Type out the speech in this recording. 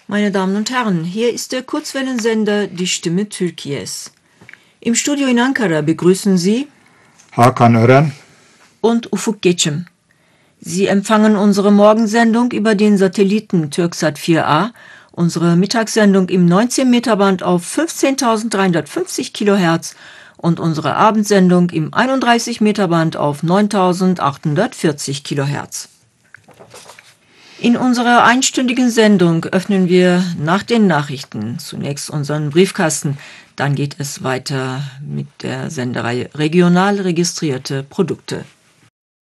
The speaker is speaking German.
Meine Damen und Herren, hier ist der Kurzwellensender Die Stimme Türkiye's. Im Studio in Ankara begrüßen Sie Hakan Ören und Ufuk Geçim. Sie empfangen unsere Morgensendung über den Satelliten Türksat 4A, unsere Mittagssendung im 19-Meter-Band auf 15.350 kHz und unsere Abendsendung im 31-Meter-Band auf 9.840 kHz. In unserer einstündigen Sendung öffnen wir nach den Nachrichten zunächst unseren Briefkasten. Dann geht es weiter mit der Sendereihe Regional registrierte Produkte.